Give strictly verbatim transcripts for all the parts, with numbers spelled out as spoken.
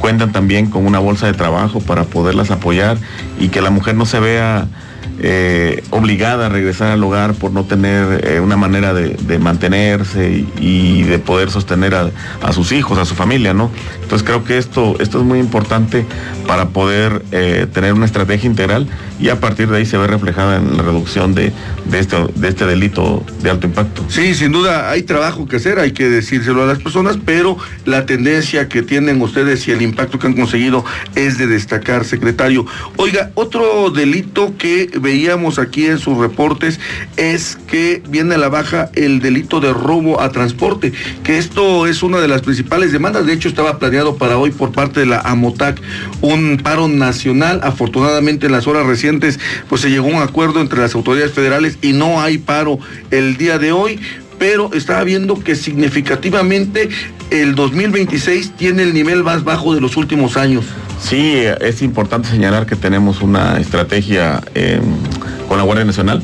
cuentan también con una bolsa de trabajo para poderlas apoyar y que la mujer no se vea eh, obligada a regresar al hogar por no tener eh, una manera de, de mantenerse y, y de poder sostener a, a sus hijos, a su familia, ¿no? Entonces creo que esto, esto es muy importante para poder eh, tener una estrategia integral y a partir de ahí se ve reflejada en la reducción de, de, este, de este delito de alto impacto. Sí, sin duda hay trabajo que hacer, hay que decírselo a las personas, pero la tendencia que tienen ustedes y el impacto que han conseguido es de destacar, secretario. Oiga, otro delito que veíamos aquí en sus reportes es que viene a la baja el delito de robo a transporte, que esto es una de las principales demandas. De hecho, estaba planeado para hoy por parte de la AMOTAC un paro nacional. Afortunadamente, en las horas recientes pues se llegó a un acuerdo entre las autoridades federales y no hay paro el día de hoy, pero estaba viendo que significativamente el dos mil veintiséis tiene el nivel más bajo de los últimos años. Sí, es importante señalar que tenemos una estrategia eh, con la Guardia Nacional.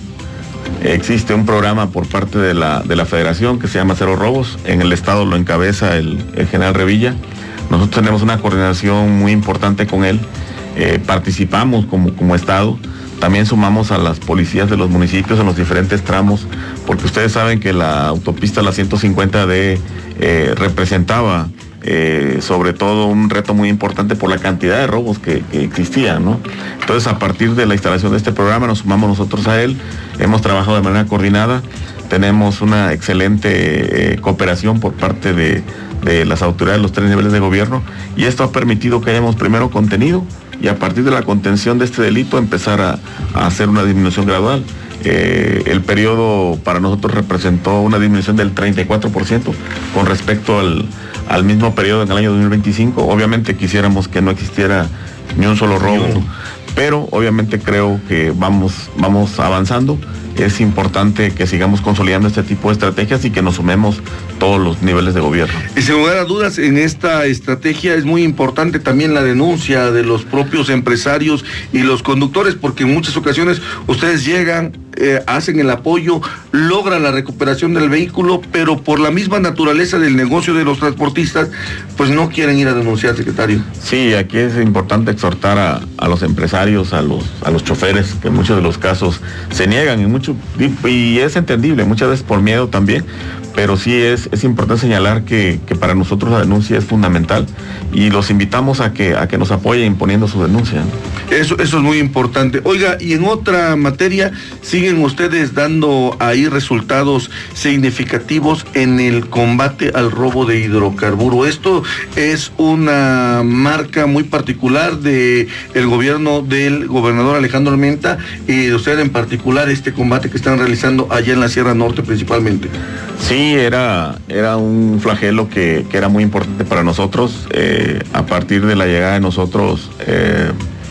Existe un programa por parte de la, de la Federación que se llama Cero Robos. En el estado lo encabeza el, el general Revilla. Nosotros tenemos una coordinación muy importante con él. Eh, participamos como, como Estado, también sumamos a las policías de los municipios en los diferentes tramos, porque ustedes saben que la autopista, la ciento cincuenta D, eh, representaba eh, sobre todo un reto muy importante por la cantidad de robos que, que existían, ¿no? Entonces, a partir de la instalación de este programa, nos sumamos nosotros a él, hemos trabajado de manera coordinada, tenemos una excelente eh, cooperación por parte de, de las autoridades de los tres niveles de gobierno, y esto ha permitido que hayamos primero contenido, y a partir de la contención de este delito empezar a, a hacer una disminución gradual. Eh, el periodo para nosotros representó una disminución del treinta y cuatro por ciento con respecto al, al mismo periodo en el año dos mil veinticinco. Obviamente quisiéramos que no existiera ni un solo robo, pero obviamente creo que vamos, vamos avanzando. Es importante que sigamos consolidando este tipo de estrategias y que nos sumemos todos los niveles de gobierno. Y sin lugar a dudas, en esta estrategia es muy importante también la denuncia de los propios empresarios y los conductores, porque en muchas ocasiones ustedes llegan, eh, hacen el apoyo, logran la recuperación del vehículo, pero por la misma naturaleza del negocio de los transportistas, pues no quieren ir a denunciar, secretario. Sí, aquí es importante exhortar a, a los empresarios, a los, a los choferes, que en muchos de los casos se niegan y mucho, y es entendible, muchas veces por miedo también, pero sí es, es importante señalar que, que para nosotros la denuncia es fundamental y los invitamos a que, a que nos apoyen poniendo su denuncia. Eso, eso es muy importante. Oiga, y en otra materia, siguen ustedes dando ahí resultados significativos en el combate al robo de hidrocarburo. Esto es una marca muy particular de el gobierno del gobernador Alejandro Armenta y de usted en particular, este combate que están realizando allá en la Sierra Norte principalmente. Sí, era, era un flagelo que, que era muy importante para nosotros. Eh, a partir de la llegada de nosotros, eh,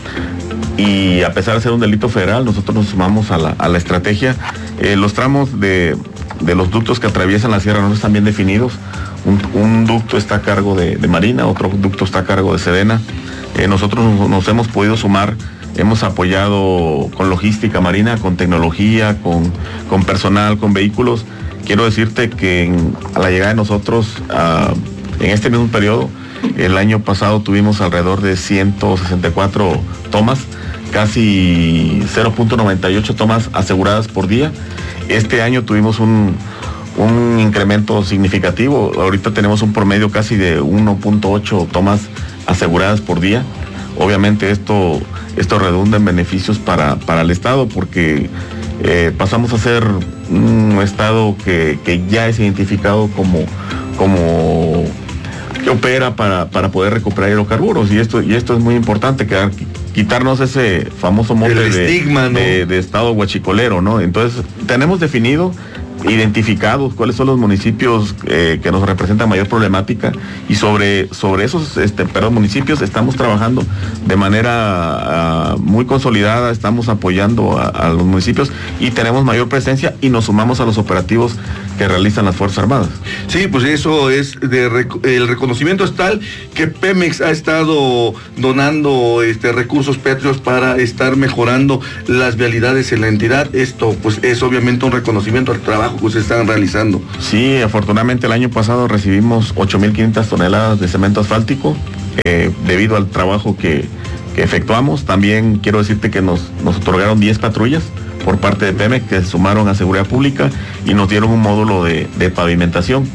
y a pesar de ser un delito federal, nosotros nos sumamos a la, a la estrategia. Eh, los tramos de, de los ductos que atraviesan la Sierra Norte están bien definidos. Un, un ducto está a cargo de, de Marina, otro ducto está a cargo de Sedena. Eh, nosotros nos, nos hemos podido sumar. Hemos apoyado con logística marina, con tecnología, con, con personal, con vehículos. Quiero decirte que en, a la llegada de nosotros, uh, en este mismo periodo, el año pasado tuvimos alrededor de ciento sesenta y cuatro tomas, casi cero punto noventa y ocho tomas aseguradas por día. Este año tuvimos un, un incremento significativo. Ahorita tenemos un promedio casi de uno punto ocho tomas aseguradas por día. Obviamente esto, esto redunda en beneficios para, para el Estado, porque eh, pasamos a ser un Estado que, que ya es identificado como, como que opera para, para poder recuperar hidrocarburos, y esto, y esto es muy importante, que, quitarnos ese famoso mote de, estigma, ¿no? de, de Estado guachicolero, ¿no? Entonces tenemos definido, identificados cuáles son los municipios eh, que nos representan mayor problemática, y sobre, sobre esos este, perdón, municipios estamos trabajando de manera uh, muy consolidada, estamos apoyando a, a los municipios y tenemos mayor presencia y nos sumamos a los operativos que realizan las Fuerzas Armadas. Sí, pues eso es, de rec- el reconocimiento es tal que Pemex ha estado donando este, recursos pétreos para estar mejorando las vialidades en la entidad. Esto pues es obviamente un reconocimiento al trabajo que ustedes están realizando. Sí, afortunadamente el año pasado recibimos ocho mil quinientas toneladas de cemento asfáltico eh, debido al trabajo que, que efectuamos. También quiero decirte que nos, nos otorgaron diez patrullas por parte de Pemex que se sumaron a Seguridad Pública y nos dieron un módulo de, de pavimentación.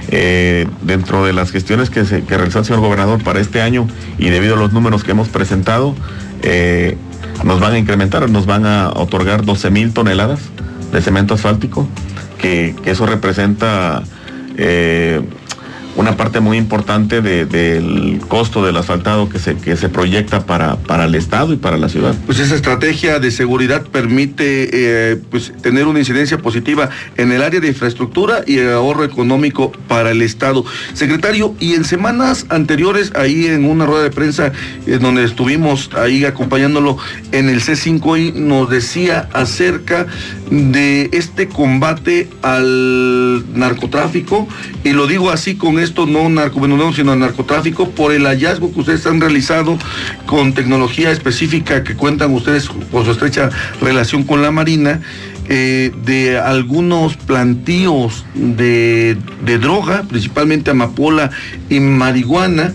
Eh, dentro de las gestiones que, se, que realizó el señor gobernador para este año y debido a los números que hemos presentado, eh, nos van a incrementar, nos van a otorgar doce mil toneladas de cemento asfáltico, que, que eso representa eh, una parte muy importante de, del costo del asfaltado que se, que se proyecta para, para el Estado y para la ciudad. Pues esa estrategia de seguridad permite eh, pues, tener una incidencia positiva en el área de infraestructura y el ahorro económico para el Estado. Secretario, y en semanas anteriores, ahí en una rueda de prensa eh, donde estuvimos ahí acompañándolo en el C cinco I, nos decía acerca de este combate al narcotráfico, y lo digo así con esto, no narcomenudeo, sino narcotráfico, por el hallazgo que ustedes han realizado con tecnología específica que cuentan ustedes por su estrecha relación con la Marina, eh, de algunos plantíos de, de droga, principalmente amapola y marihuana.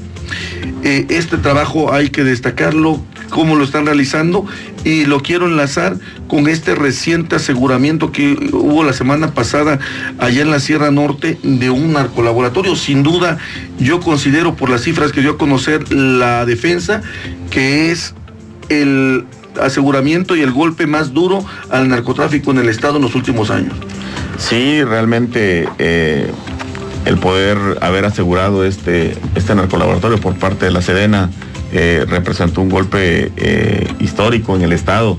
Eh, este trabajo hay que destacarlo, cómo lo están realizando, y lo quiero enlazar con este reciente aseguramiento que hubo la semana pasada allá en la Sierra Norte de un narcolaboratorio. Sin duda, yo considero, por las cifras que dio a conocer la defensa, que es el aseguramiento y el golpe más duro al narcotráfico en el Estado en los últimos años. Sí, realmente eh, el poder haber asegurado este, este narcolaboratorio por parte de la Sedena eh, representó un golpe eh, histórico en el Estado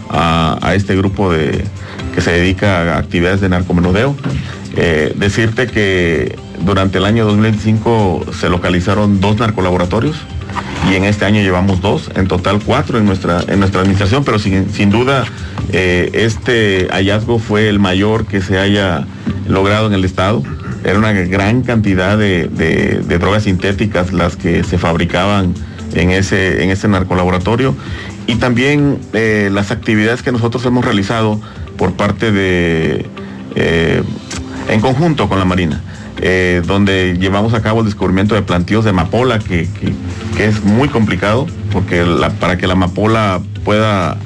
a, a este grupo de, que se dedica a actividades de narcomenudeo. Eh, decirte que durante el año dos mil veinticinco se localizaron dos narcolaboratorios y en este año llevamos dos, en total cuatro en nuestra, en nuestra administración, pero sin, sin duda eh, este hallazgo fue el mayor que se haya logrado en el Estado. Era una gran cantidad de, de, de drogas sintéticas las que se fabricaban en ese, en ese narcolaboratorio, y también eh, las actividades que nosotros hemos realizado por parte de, eh, en conjunto con la Marina, eh, donde llevamos a cabo el descubrimiento de plantíos de amapola, que, que, que es muy complicado, porque la, para que la amapola pueda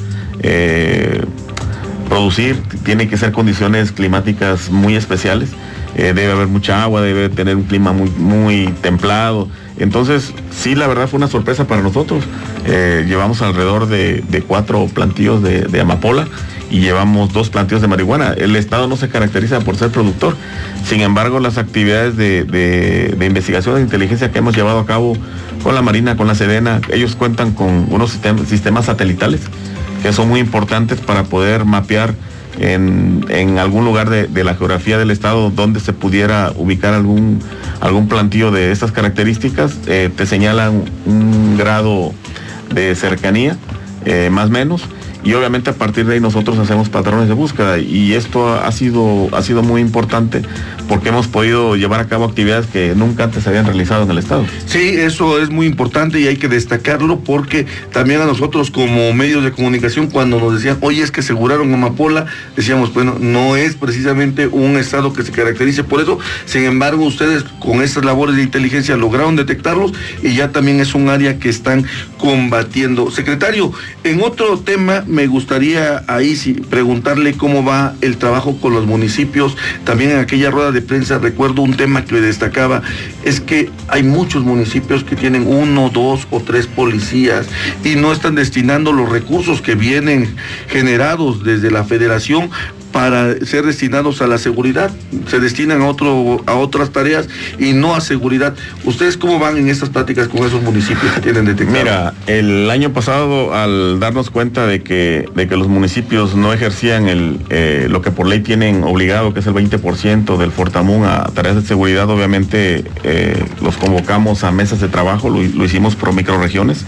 eh, producir, tiene que ser condiciones climáticas muy especiales. Eh, debe haber mucha agua, debe tener un clima muy, muy templado. Entonces, sí, la verdad fue una sorpresa para nosotros. Eh, llevamos alrededor de, de cuatro plantíos de, de amapola y llevamos dos plantíos de marihuana. El Estado no se caracteriza por ser productor. Sin embargo, las actividades de, de, de investigación e inteligencia que hemos llevado a cabo con la Marina, con la Sedena, ellos cuentan con unos sistemas, sistemas satelitales que son muy importantes para poder mapear En, en algún lugar de, de la geografía del Estado donde se pudiera ubicar algún, algún plantío de estas características. Eh, te señalan un grado de cercanía, eh, más o menos, y obviamente a partir de ahí nosotros hacemos patrones de búsqueda, y esto ha sido, ha sido muy importante porque hemos podido llevar a cabo actividades que nunca antes se habían realizado en el Estado. Sí, eso es muy importante y hay que destacarlo, porque también a nosotros como medios de comunicación, cuando nos decían, oye, es que aseguraron amapola, decíamos, bueno, no es precisamente un Estado que se caracterice por eso. Sin embargo, ustedes con estas labores de inteligencia lograron detectarlos y ya también es un área que están combatiendo. Secretario, en otro tema me gustaría ahí sí preguntarle cómo va el trabajo con los municipios. También en aquella rueda de prensa recuerdo un tema que le destacaba, es que hay muchos municipios que tienen uno, dos o tres policías y no están destinando los recursos que vienen generados desde la Federación para ser destinados a la seguridad, se destinan a otro a otras tareas y no a seguridad. ¿Ustedes cómo van en estas pláticas con esos municipios que tienen detectado? Mira, el año pasado, al darnos cuenta de que, de que los municipios no ejercían el, eh, lo que por ley tienen obligado, que es el veinte por ciento del Fortamun a tareas de seguridad, obviamente eh, los convocamos a mesas de trabajo, lo, lo hicimos por microrregiones,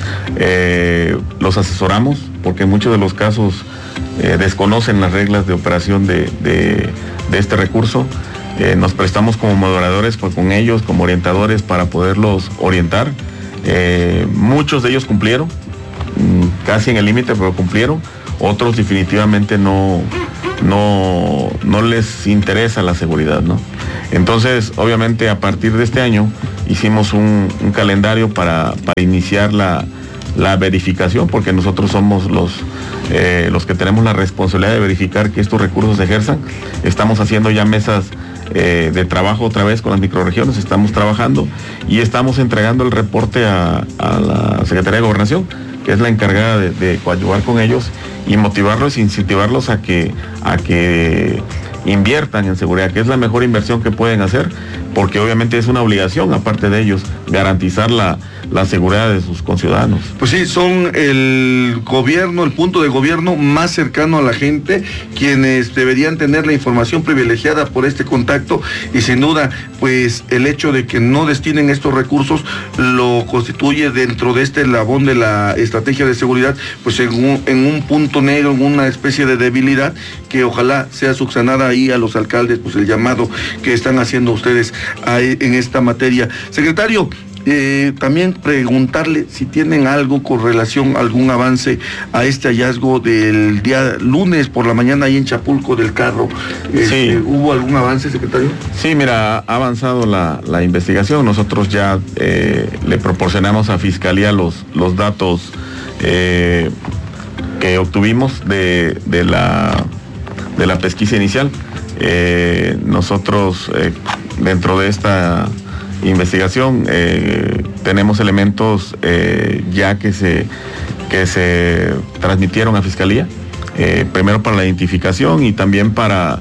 eh, los asesoramos, porque en muchos de los casos Eh, desconocen las reglas de operación de, de, de este recurso. Eh, nos prestamos como moderadores con, con ellos, como orientadores, para poderlos orientar. Eh, muchos de ellos cumplieron, casi en el límite, pero cumplieron. Otros definitivamente no, no, no les interesa la seguridad, ¿no? Entonces, obviamente, a partir de este año, hicimos un, un calendario para, para iniciar la, la verificación, porque nosotros somos los, eh, los que tenemos la responsabilidad de verificar que estos recursos se ejerzan. Estamos haciendo ya mesas eh, de trabajo otra vez con las microrregiones, estamos trabajando y estamos entregando el reporte a, a la Secretaría de Gobernación, que es la encargada de, de coadyuvar con ellos y motivarlos e incentivarlos a que, a que inviertan en seguridad, que es la mejor inversión que pueden hacer, porque obviamente es una obligación, aparte de ellos, garantizar la, la seguridad de sus conciudadanos. Pues sí, son el gobierno, el punto de gobierno más cercano a la gente, quienes deberían tener la información privilegiada por este contacto, y sin duda, pues el hecho de que no destinen estos recursos lo constituye dentro de este eslabón de la estrategia de seguridad, pues en un, en un punto negro, en una especie de debilidad que ojalá sea subsanada ahí a los alcaldes, pues el llamado que están haciendo ustedes ahí en esta materia. Secretario, Eh, también preguntarle si tienen algo con relación, algún avance a este hallazgo del día lunes por la mañana ahí en Chapulco del carro. Este, sí. ¿Hubo algún avance, secretario? Sí, mira, ha avanzado la, la investigación. Nosotros ya eh, le proporcionamos a Fiscalía los, los datos eh, que obtuvimos de, de, la, de la pesquisa inicial. Eh, nosotros, eh, dentro de esta investigación, eh, tenemos elementos eh, ya que se, que se transmitieron a Fiscalía, eh, primero para la identificación y también para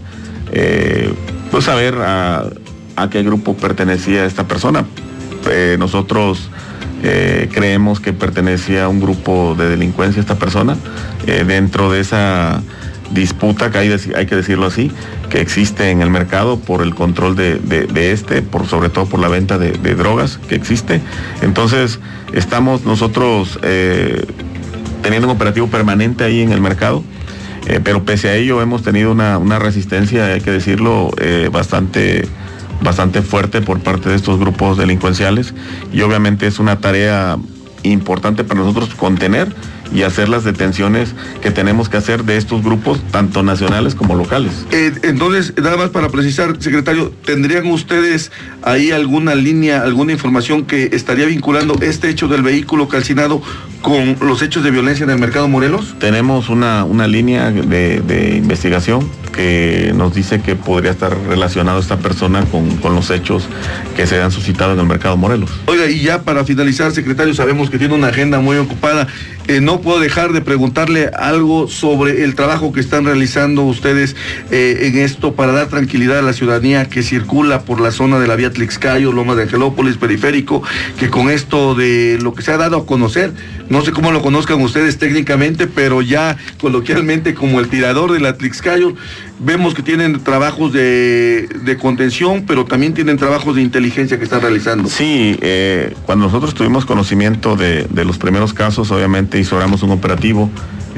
eh, pues saber a, a qué grupo pertenecía esta persona. Eh, nosotros eh, creemos que pertenecía a un grupo de delincuencia esta persona, eh, dentro de esa disputa que hay, hay que decirlo así, que existe en el mercado por el control de, de, de este, por sobre todo por la venta de, de drogas que existe. Entonces estamos nosotros eh, teniendo un operativo permanente ahí en el mercado, eh, pero pese a ello hemos tenido una, una resistencia, hay que decirlo, eh, bastante bastante fuerte por parte de estos grupos delincuenciales, y obviamente es una tarea importante para nosotros contener y hacer las detenciones que tenemos que hacer de estos grupos, tanto nacionales como locales. Eh, entonces, nada más para precisar, secretario, ¿tendrían ustedes ahí alguna línea, alguna información que estaría vinculando este hecho del vehículo calcinado con los hechos de violencia en el mercado Morelos? Tenemos una, una línea de, de investigación que nos dice que podría estar relacionado esta persona con, con los hechos que se han suscitado en el mercado Morelos. Oiga, y ya para finalizar, secretario, sabemos que tiene una agenda muy ocupada. Eh, no puedo dejar de preguntarle algo sobre el trabajo que están realizando ustedes eh, en esto para dar tranquilidad a la ciudadanía que circula por la zona de la vía Tlixcayo, Lomas de Angelópolis, Periférico, que con esto de lo que se ha dado a conocer, no sé cómo lo conozcan ustedes técnicamente, pero ya coloquialmente como el tirador de la Tlixcayo, vemos que tienen trabajos de, de contención, pero también tienen trabajos de inteligencia que están realizando. Sí, eh, cuando nosotros tuvimos conocimiento de, de los primeros casos, obviamente instauramos un operativo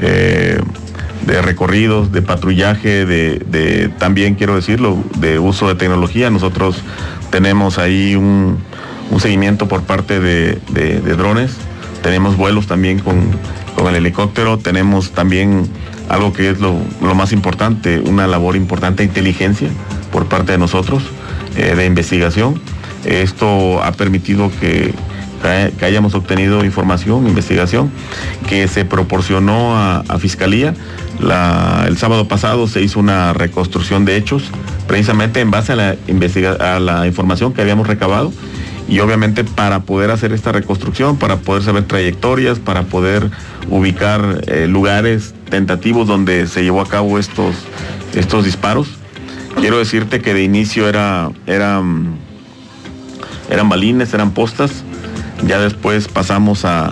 eh, de recorridos, de patrullaje, de, de también quiero decirlo, de uso de tecnología. Nosotros tenemos ahí un, un seguimiento por parte de, de, de drones, tenemos vuelos también con, con el helicóptero, tenemos también algo que es lo, lo más importante, una labor importante de inteligencia por parte de nosotros, eh, de investigación. Esto ha permitido que, que hayamos obtenido información, investigación, que se proporcionó a, a Fiscalía. La, el sábado pasado se hizo una reconstrucción de hechos, precisamente en base a la, investiga, a la información que habíamos recabado, y obviamente para poder hacer esta reconstrucción, para poder saber trayectorias, para poder ubicar eh, lugares tentativos donde se llevó a cabo estos, estos disparos. Quiero decirte que de inicio era, eran, eran balines, eran postas, ya después pasamos a,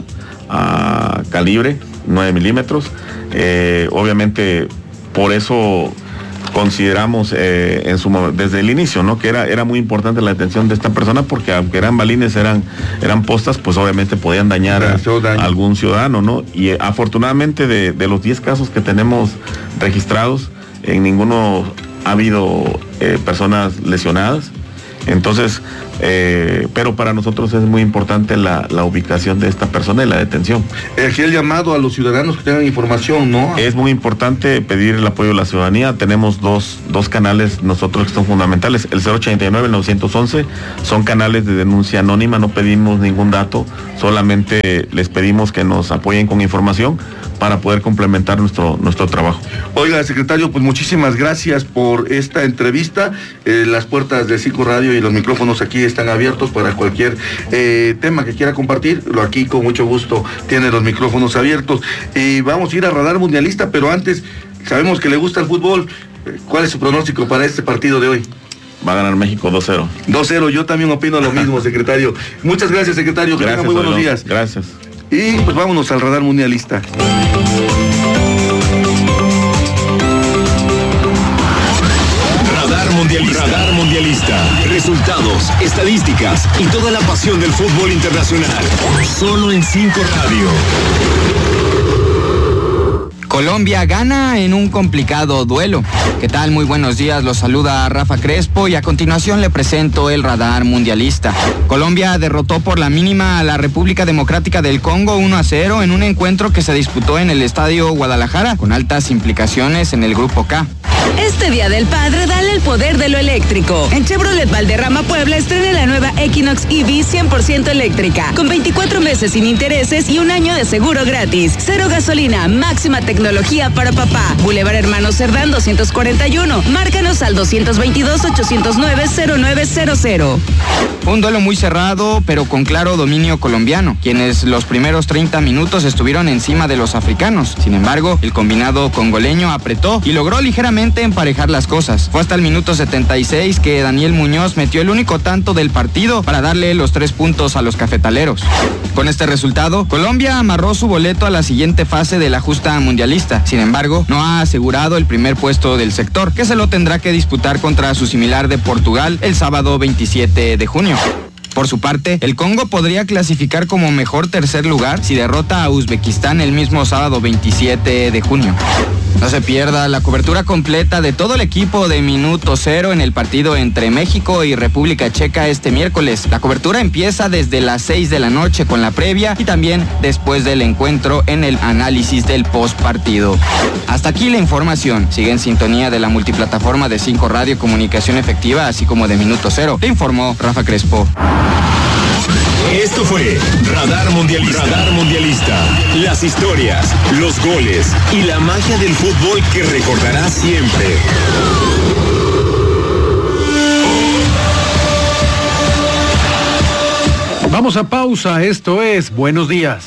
a calibre, nueve milímetros. Eh, obviamente por eso consideramos eh, en su desde el inicio, ¿no?, que era, era muy importante la detención de esta persona, porque aunque eran balines, eran, eran postas, pues obviamente podían dañar a, a algún ciudadano, ¿no? Y eh, afortunadamente de, de los diez casos que tenemos registrados, en ninguno ha habido eh, personas lesionadas. Entonces, Eh, pero para nosotros es muy importante la, la ubicación de esta persona y la detención. Aquí el llamado a los ciudadanos que tengan información, ¿no? Es muy importante pedir el apoyo de la ciudadanía. Tenemos dos, dos canales nosotros que son fundamentales. El cero ochenta y nueve, el novecientos once son canales de denuncia anónima, no pedimos ningún dato, solamente les pedimos que nos apoyen con información para poder complementar nuestro, nuestro trabajo. Oiga, secretario, pues muchísimas gracias por esta entrevista. Eh, las puertas de Cinco Radio y los micrófonos aquí están abiertos para cualquier eh, tema que quiera compartir. Lo aquí con mucho gusto tiene los micrófonos abiertos. Y vamos a ir a Radar Mundialista, pero antes, sabemos que le gusta el fútbol. ¿Cuál es su pronóstico para este partido de hoy? Va a ganar México dos cero. dos cero, yo también opino lo mismo, secretario. Muchas gracias, secretario. Que gracias, tenga muy buenos días. Gracias. Y pues vámonos al Radar Mundialista. Radar Mundialista. Radar Mundialista. Resultados, estadísticas y toda la pasión del fútbol internacional. Solo en Cinco Radio. Colombia gana en un complicado duelo. ¿Qué tal? Muy buenos días, los saluda Rafa Crespo y a continuación le presento el Radar Mundialista. Colombia derrotó por la mínima a la República Democrática del Congo uno a cero en un encuentro que se disputó en el Estadio Guadalajara, con altas implicaciones en el Grupo K. Este Día del Padre, dale el poder de lo eléctrico. En Chevrolet Valderrama Puebla estrena la nueva Equinox E V cien por ciento eléctrica, con veinticuatro meses sin intereses y un año de seguro gratis. Cero gasolina, máxima tecnología para papá. Boulevard Hermano Cerdán doscientos cuarenta y uno. Márcanos al doscientos veintidós, ochocientos nueve, cero nueve cero cero. Un duelo muy cerrado, pero con claro dominio colombiano, quienes los primeros treinta minutos estuvieron encima de los africanos. Sin embargo, el combinado congoleño apretó y logró ligeramente emparejar las cosas. Fue hasta el minuto setenta y seis que Daniel Muñoz metió el único tanto del partido para darle los tres puntos a los cafetaleros. Con este resultado, Colombia amarró su boleto a la siguiente fase de la justa mundialista. Sin embargo, no ha asegurado el primer puesto del sector, que se lo tendrá que disputar contra su similar de Portugal el sábado veintisiete de junio. Por su parte, el Congo podría clasificar como mejor tercer lugar si derrota a Uzbekistán el mismo sábado veintisiete de junio. No se pierda la cobertura completa de todo el equipo de Minuto Cero en el partido entre México y República Checa este miércoles. La cobertura empieza desde las seis de la noche con la previa y también después del encuentro en el análisis del postpartido. Hasta aquí la información. Sigue en sintonía de la multiplataforma de Cinco Radio Comunicación Efectiva, así como de Minuto Cero. Te informó Rafa Crespo. Esto fue Radar Mundialista. Radar Mundialista. Las historias, los goles y la magia del fútbol que recordarás siempre. Vamos a pausa. Esto es Buenos Días.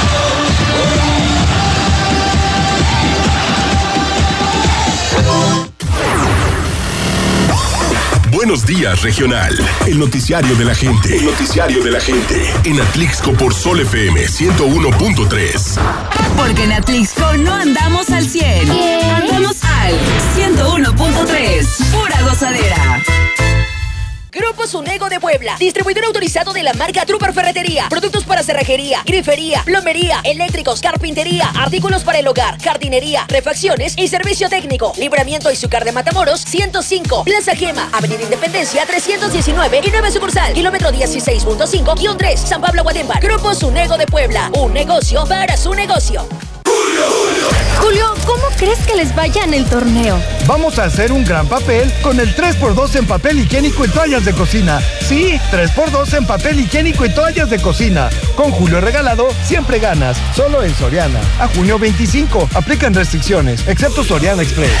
Buenos días, regional. El noticiario de la gente. El noticiario de la gente. En Atlixco por Sol F M ciento uno punto tres. Porque en Atlixco no andamos al cien. Andamos al ciento uno punto tres. Pura gozadera. Grupo Sunego de Puebla, distribuidor autorizado de la marca Trooper Ferretería, productos para cerrajería, grifería, plomería, eléctricos, carpintería, artículos para el hogar, jardinería, refacciones y servicio técnico. Libramiento Izúcar de Matamoros, ciento cinco, Plaza Gema, Avenida Independencia, trescientos diecinueve y nueva sucursal, kilómetro dieciséis punto cinco guión tres, San Pablo, Guatemala. Grupo Sunego de Puebla, un negocio para su negocio. Julio, ¿cómo crees que les vaya en el torneo? Vamos a hacer un gran papel con el tres por dos en papel higiénico y toallas de cocina. Sí, tres por dos en papel higiénico y toallas de cocina. Con Julio Regalado, siempre ganas. Solo en Soriana. A junio veinticinco. Aplican restricciones, excepto Soriana Express.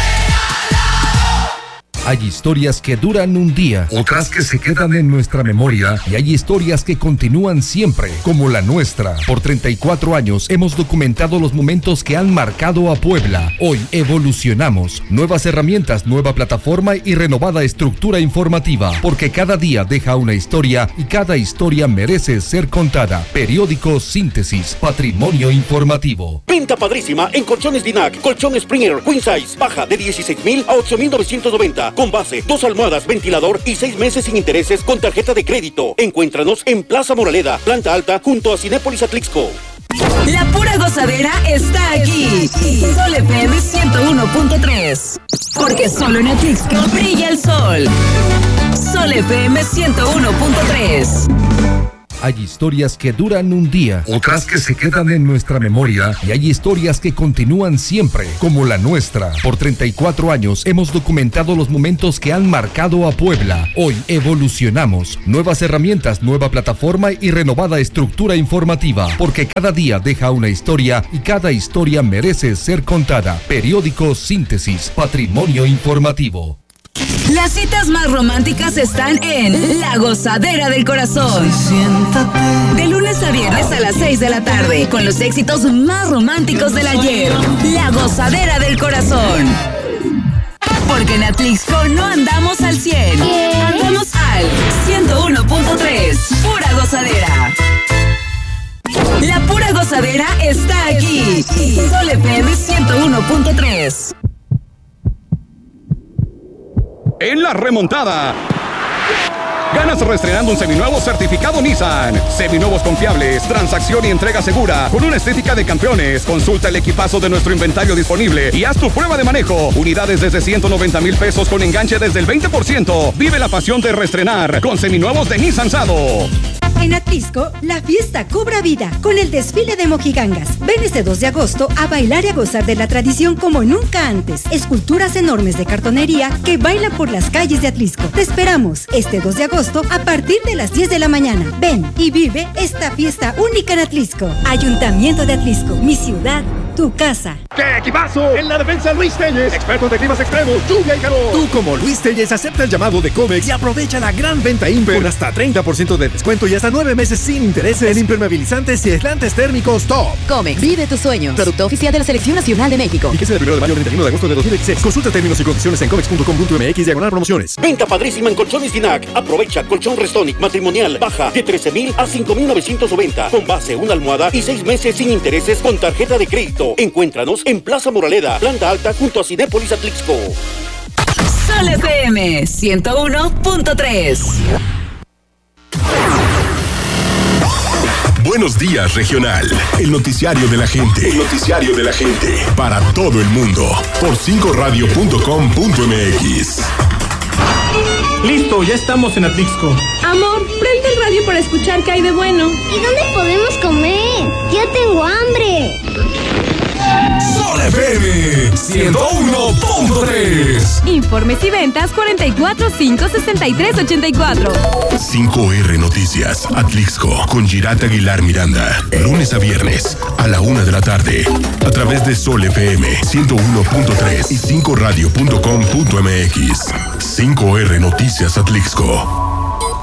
Hay historias que duran un día, otras que se quedan en nuestra memoria y hay historias que continúan siempre, como la nuestra. Por treinta y cuatro años hemos documentado los momentos que han marcado a Puebla. Hoy evolucionamos. Nuevas herramientas, nueva plataforma y renovada estructura informativa, porque cada día deja una historia y cada historia merece ser contada. Periódico Síntesis, patrimonio informativo. Venta padrísima en Colchones Dinac, Colchón Springer, Queen Size, baja de dieciséis mil a ocho mil novecientos noventa. Con base, dos almohadas, ventilador y seis meses sin intereses con tarjeta de crédito. Encuéntranos en Plaza Moraleda, planta alta, junto a Cinépolis Atlixco. La pura gozadera está aquí. Sol F M ciento uno punto tres. Porque solo en Atlixco brilla el sol. Sol F M ciento uno punto tres. Hay historias que duran un día, otras que se quedan en nuestra memoria y hay historias que continúan siempre, como la nuestra. Por treinta y cuatro años hemos documentado los momentos que han marcado a Puebla. Hoy evolucionamos. Nuevas herramientas, nueva plataforma y renovada estructura informativa, porque cada día deja una historia y cada historia merece ser contada. Periódico Síntesis, Patrimonio Informativo. Las citas más románticas están en La Gozadera del Corazón. De lunes a viernes a las seis de la tarde, con los éxitos más románticos del ayer. La Gozadera del Corazón. Porque en Atlixco no andamos al cien, andamos al ciento uno punto tres. Pura gozadera. La pura gozadera está aquí. Sol F M ciento uno punto tres. En la remontada, ganas reestrenando un seminuevo certificado Nissan. Seminuevos confiables, transacción y entrega segura, con una estética de campeones. Consulta el equipazo de nuestro inventario disponible y haz tu prueba de manejo. Unidades desde ciento noventa mil pesos con enganche desde el veinte por ciento. Vive la pasión de reestrenar con seminuevos de Nissan Sado. En Atlixco, la fiesta cobra vida con el desfile de mojigangas. Ven este dos de agosto a bailar y a gozar de la tradición como nunca antes. Esculturas enormes de cartonería que bailan por las calles de Atlixco. Te esperamos este dos de agosto a partir de las diez de la mañana. Ven y vive esta fiesta única en Atlixco. Ayuntamiento de Atlixco, mi ciudad, tu casa. ¡Qué equipazo! En la defensa Luis Telles, expertos de climas extremos, lluvia y calor. Tú como Luis Telles acepta el llamado de Comex y aprovecha la gran venta Imper con hasta treinta por ciento de descuento y hasta nueve meses sin intereses en impermeabilizantes y aislantes térmicos top. Comex, vive tus sueños. Producto oficial de la Selección Nacional de México. Fíjese del primero de mayo al treinta y uno de agosto de dos mil dieciséis. Consulta términos y condiciones en comex punto com punto m x diagonal promociones. Venta padrísima en Colchones Dinac. Aprovecha colchón Restonic matrimonial baja de trece mil a cinco mil novecientos noventa con base, una almohada y seis meses sin intereses con tarjeta de crédito. Encuéntranos en Plaza Moraleda, planta alta junto a Cinépolis Atlixco. Sol F M ciento uno punto tres. Buenos días, regional. El noticiario de la gente. El noticiario de la gente. Para todo el mundo. Por cinco radio punto com punto m x. Listo, ya estamos en Atlixco. Amor, prende el radio para escuchar qué hay de bueno. ¿Y dónde podemos comer? Ya tengo hambre. Sol F M ciento uno punto tres. Informes y ventas cuarenta y cuatro cinco sesenta y tres ochenta y cuatro. cinco R Noticias, Atlixco, con Girat Aguilar Miranda. Lunes a viernes, a la una de la tarde. A través de Sol F M ciento uno punto tres y cinco radio punto com punto m x. cinco R Noticias Atlixco.